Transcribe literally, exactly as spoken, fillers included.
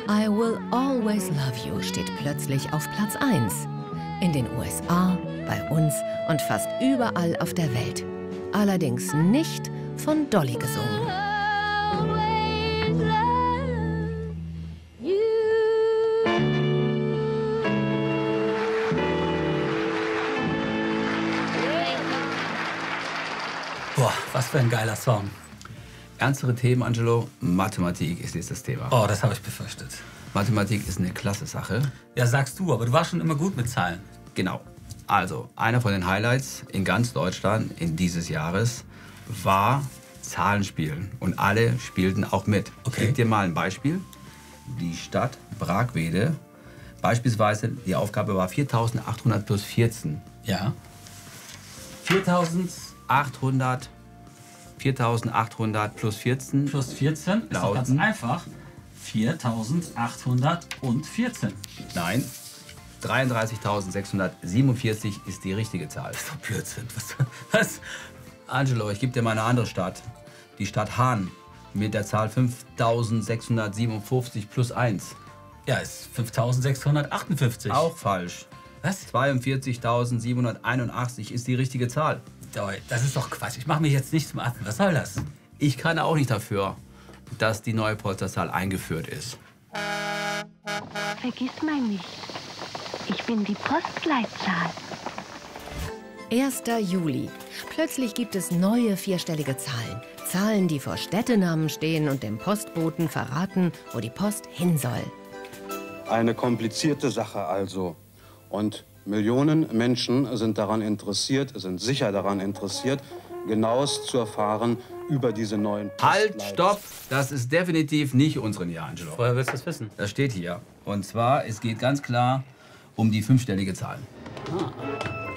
I Will Always Love You steht plötzlich auf Platz eins. In den U S A, bei uns und fast überall auf der Welt. Allerdings nicht von Dolly gesungen. Boah, was für ein geiler Song. Ernstere Themen, Angelo. Mathematik ist jetzt das Thema. Oh, das habe ich befürchtet. Mathematik ist eine klasse Sache. Ja, sagst du, aber du warst schon immer gut mit Zahlen. Genau. Also, einer von den Highlights in ganz Deutschland in dieses Jahres war Zahlenspielen. Und alle spielten auch mit. Okay. Ich gebe dir mal ein Beispiel. Die Stadt Bragwede. Beispielsweise, die Aufgabe war viertausendachthundert plus vierzehn. Ja. viertausendachthundert, viertausendachthundert plus vierzehn. Plus vierzehn ist doch ganz Lauten. einfach. viertausendachthundertvierzehn. Nein, dreiunddreißigtausendsechshundertsiebenundvierzig ist die richtige Zahl. Das ist doch Blödsinn. Was? Was? Angelo, ich gebe dir mal eine andere Stadt. Die Stadt Hahn mit der Zahl fünftausendsechshundertsiebenundfünfzig plus eins. Ja, ist fünftausendsechshundertachtundfünfzig. Auch falsch. Was? zweiundvierzigtausendsiebenhunderteinundachtzig ist die richtige Zahl. Das ist doch Quatsch. Ich mache mich jetzt nicht zum Affen. Was soll das? Ich kann auch nicht dafür, dass die neue Postleitzahl eingeführt ist. Vergiss mal nicht. Ich bin die Postleitzahl. erster Juli. Plötzlich gibt es neue vierstellige Zahlen. Zahlen, die vor Städtenamen stehen und dem Postboten verraten, wo die Post hin soll. Eine komplizierte Sache also. Und Millionen Menschen sind daran interessiert, sind sicher daran interessiert, genaues zu erfahren über diese neuen Halt, Postleitz- stopp! Das ist definitiv nicht unsere Nähe, Angelo. Woher willst du das wissen? Das steht hier. Und zwar, es geht ganz klar um die fünfstellige Zahl.